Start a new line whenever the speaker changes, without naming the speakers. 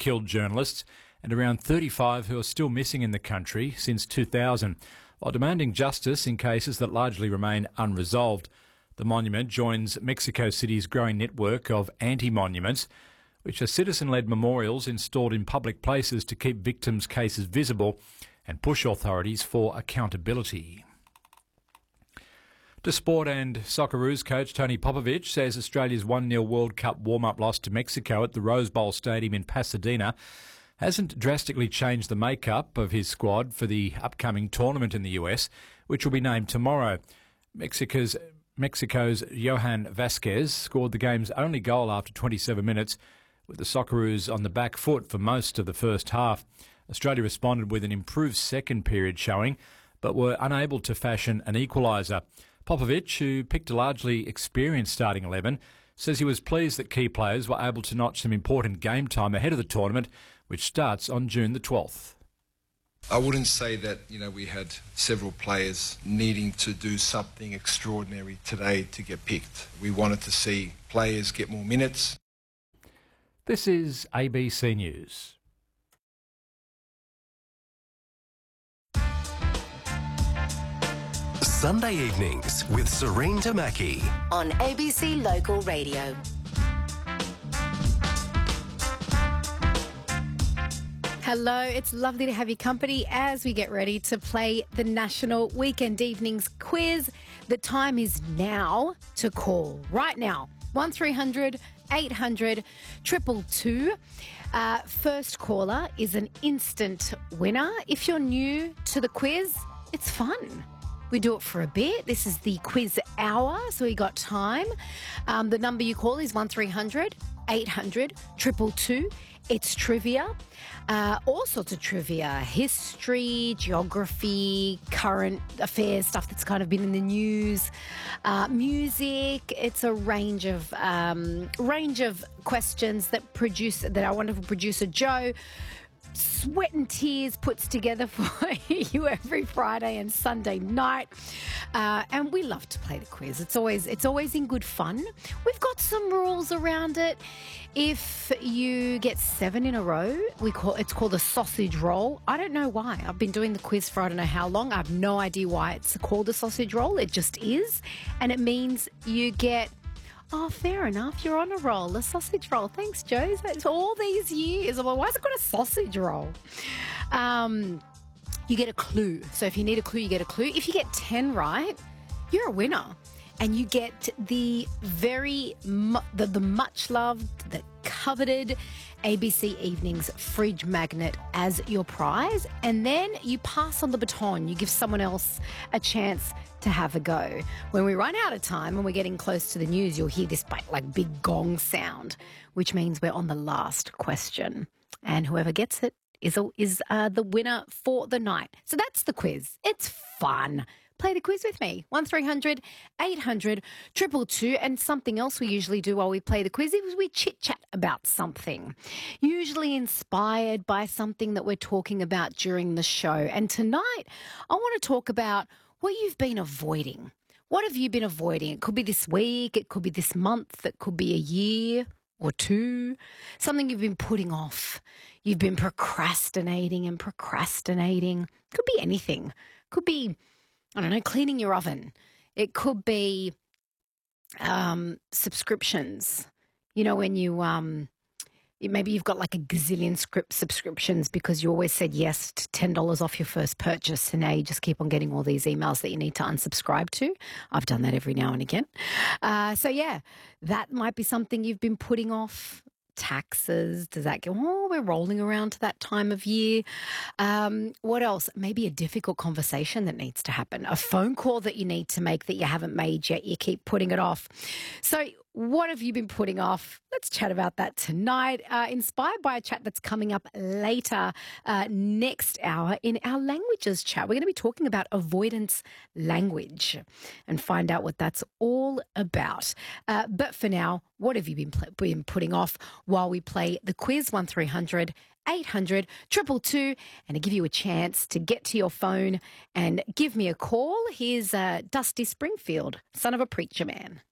killed journalists and around 35 who are still missing in the country since 2000, while demanding justice in cases that largely remain unresolved. The monument joins Mexico City's growing network of anti-monuments, which are citizen-led memorials installed in public places to keep victims' cases visible and push authorities for accountability. To sport, and Socceroos coach Tony Popovic says Australia's 1-0 World Cup warm-up loss to Mexico at the Rose Bowl Stadium in Pasadena hasn't drastically changed the makeup of his squad for the upcoming tournament in the US, which will be named tomorrow. Mexico's Johan Vasquez scored the game's only goal after 27 minutes, with the Socceroos on the back foot for most of the first half. Australia responded with an improved second period showing, but were unable to fashion an equaliser. Popovic, who picked a largely experienced starting 11, says he was pleased that key players were able to notch some important game time ahead of the tournament, which starts on June the 12th.
I wouldn't say that, we had several players needing to do something extraordinary today to get picked. We wanted to see players get more minutes.
This is ABC News.
Sunday evenings with Serene Tamaki
on ABC Local Radio.
Hello, it's lovely to have your company as we get ready to play the National Weekend Evenings Quiz. The time is now to call. Right now, 1300 800 222. First caller is an instant winner. If you're new to the quiz, it's fun. We do it for a bit. This is the quiz hour, so we got time. The number you call is 1300 800 222. It's trivia, all sorts of trivia, history, geography, current affairs, stuff that's kind of been in the news, music. It's a range of questions that our wonderful producer Joe, sweat and tears, puts together for you every Friday and Sunday night. And we love to play the quiz. It's always in good fun. We've got some rules around it. If you get 7 in a row, it's called a sausage roll. I don't know why. I've been doing the quiz for I don't know how long. I have no idea why it's called a sausage roll. It just is. And it means you get... Oh, fair enough. You're on a roll, a sausage roll. Thanks, Joe. That's all these years. I'm like, why has it got a sausage roll? You get a clue. So if you need a clue, you get a clue. If you get 10 right, you're a winner. And you get the much-loved, the coveted ABC Evenings fridge magnet as your prize. And then you pass on the baton. You give someone else a chance to have a go. When we run out of time and we're getting close to the news, you'll hear this big gong sound, which means we're on the last question. And whoever gets it is the winner for the night. So that's the quiz. It's fun. Play the quiz with me. 1300 800 222. And something else we usually do while we play the quiz is we chit-chat about something, usually inspired by something that we're talking about during the show. And tonight, I want to talk about what you've been avoiding. What have you been avoiding? It could be this week, it could be this month, it could be a year or two. Something you've been putting off. You've been procrastinating. Could be anything. Could be, I don't know, cleaning your oven. It could be subscriptions. You know, when you maybe you've got like a gazillion subscriptions because you always said yes to $10 off your first purchase, and now you just keep on getting all these emails that you need to unsubscribe to. I've done that every now and again. So yeah, that might be something you've been putting off. Taxes, does that go, we're rolling around to that time of year. What else? Maybe a difficult conversation that needs to happen, a phone call that you need to make that you haven't made yet, you keep putting it off. So what have you been putting off? Let's chat about that tonight, inspired by a chat that's coming up later next hour in our languages chat. We're going to be talking about avoidance language and find out what that's all about. But for now, what have you been putting off while we play the quiz? 1300 800 222, and to give you a chance to get to your phone and give me a call, here's Dusty Springfield, Son of a Preacher Man.